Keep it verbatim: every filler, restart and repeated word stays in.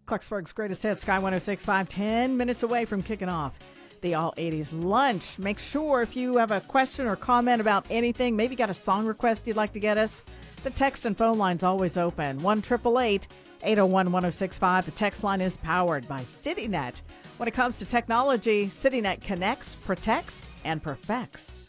Clarksburg's greatest hits, Sky one oh six point five, ten minutes away from kicking off the All eighties Lunch. Make sure if you have a question or comment about anything, maybe got a song request you'd like to get us, the text and phone line's always open. one eight eight eight, eight oh one, one oh six five. The text line is powered by CityNet. When it comes to technology, CityNet connects, protects, and perfects.